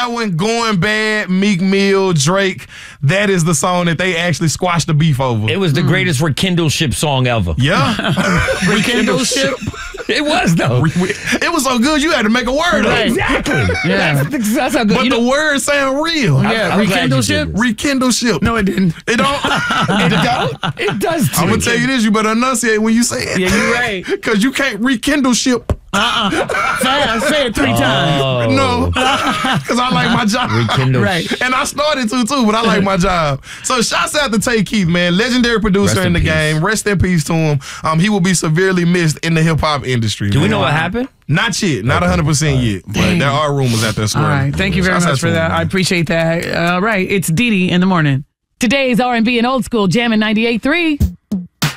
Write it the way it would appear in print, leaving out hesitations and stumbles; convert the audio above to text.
that one, Going Bad, Meek Mill, Drake, that is the song that they actually squashed the beef over. It was the greatest Rekindleship song ever. Yeah. Rekindleship? It was, though. It was so good, you had to make a word up. Exactly. Yeah. That's how good. But the words sound real. Yeah, Rekindleship? Rekindleship. No, it didn't. It don't. It does, too. I'm going to tell you this, you better enunciate when you say it. Yeah, you're right. Because you can't rekindle ship. Fast. Say it 3 times. No. Because I like my job. Rekindle. Right. And I started to, too, but I like my job. So shouts out to Tay Keith, man. Legendary producer Rest in the in peace. game. Rest in peace to him. He will be severely missed in the hip-hop industry. Do we man. know what happened? Not yet. Not 100% yet. But there are rumors out there All swirling. right. Thank you very Shouts out much to for him, that. man. I appreciate that. All right. It's Dee Dee in the morning. Today's R&B and old school jamming 98.3.